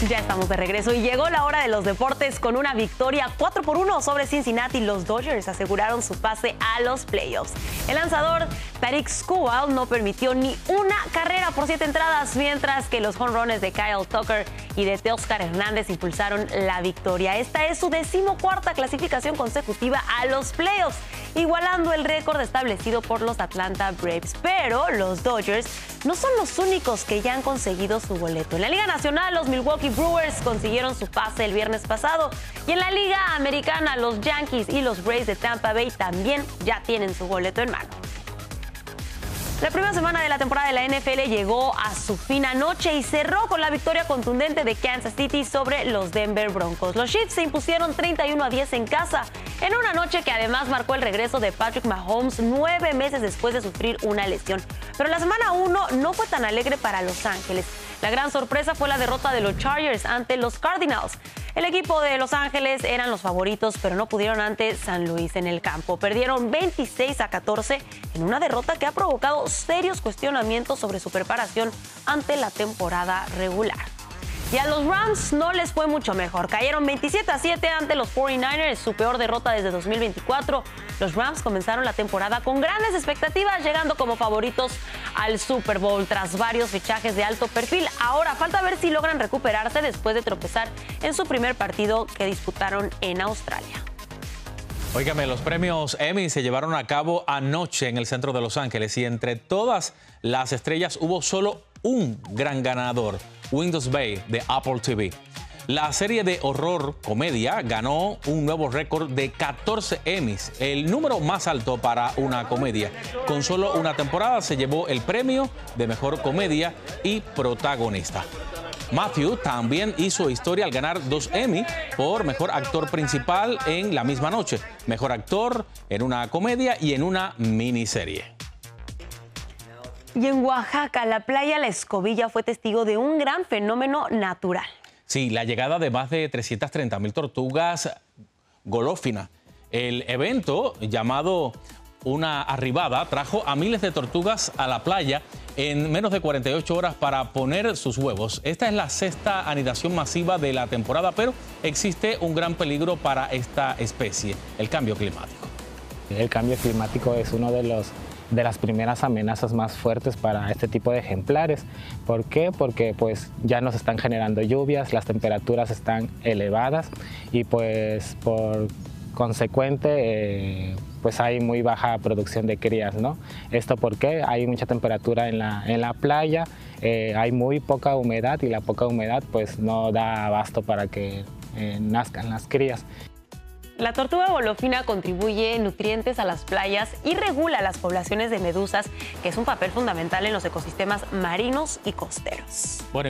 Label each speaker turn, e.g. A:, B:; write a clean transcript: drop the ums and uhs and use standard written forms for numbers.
A: Ya estamos de regreso y llegó la hora de los deportes con una victoria 4-1 sobre Cincinnati. Los Dodgers aseguraron su pase a los playoffs. El lanzador Tarik Skubal no permitió ni una carrera por 7 entradas, mientras que los jonrones de Kyle Tucker y de Teóscar Hernández impulsaron la victoria. Esta es su 14ª clasificación consecutiva a los playoffs, igualando el récord establecido por los Atlanta Braves. Pero los Dodgers no son los únicos que ya han conseguido su boleto. En la Liga Nacional, los Milwaukee Brewers consiguieron su pase el viernes pasado. Y en la Liga Americana, los Yankees y los Rays de Tampa Bay también ya tienen su boleto en mano. La primera semana de la temporada de la NFL llegó a su fin anoche y cerró con la victoria contundente de Kansas City sobre los Denver Broncos. Los Chiefs se impusieron 31-10 en casa, en una noche que además marcó el regreso de Patrick Mahomes 9 meses después de sufrir una lesión. Pero la semana 1 no fue tan alegre para Los Ángeles. La gran sorpresa fue la derrota de los Chargers ante los Cardinals. El equipo de Los Ángeles eran los favoritos, pero no pudieron ante San Luis en el campo. Perdieron 26-14 en una derrota que ha provocado serios cuestionamientos sobre su preparación ante la temporada regular. Y a los Rams no les fue mucho mejor. Cayeron 27-7 ante los 49ers, su peor derrota desde 2024. Los Rams comenzaron la temporada con grandes expectativas, llegando como favoritos al Super Bowl tras varios fichajes de alto perfil. Ahora falta ver si logran recuperarse después de tropezar en su primer partido que disputaron en Australia.
B: Óigame, los premios Emmy se llevaron a cabo anoche en el centro de Los Ángeles y entre todas las estrellas hubo solo un gran ganador: Windows Bay de Apple TV. La serie de horror comedia ganó un nuevo récord de 14 Emmys, el número más alto para una comedia. Con solo una temporada se llevó el premio de mejor comedia y protagonista. Matthew también hizo historia al ganar 2 Emmy por mejor actor principal en la misma noche, mejor actor en una comedia y en una miniserie.
A: Y en Oaxaca, la playa La Escobilla fue testigo de un gran fenómeno natural.
B: Sí, la llegada de más de 330,000 tortugas golófina. El evento, llamado Una Arribada, trajo a miles de tortugas a la playa en menos de 48 horas para poner sus huevos. Esta es la 6ª anidación masiva de la temporada, pero existe un gran peligro para esta especie: el cambio climático.
C: El cambio climático es uno de las primeras amenazas más fuertes para este tipo de ejemplares. ¿Por qué? Porque pues ya nos están generando lluvias, las temperaturas están elevadas y pues por consecuente pues hay muy baja producción de crías, ¿no? ¿Esto por qué? Hay mucha temperatura en la playa, hay muy poca humedad y la poca humedad pues no da abasto para que nazcan las crías.
A: La tortuga golofina contribuye nutrientes a las playas y regula las poblaciones de medusas, que es un papel fundamental en los ecosistemas marinos y costeros.
B: Bueno,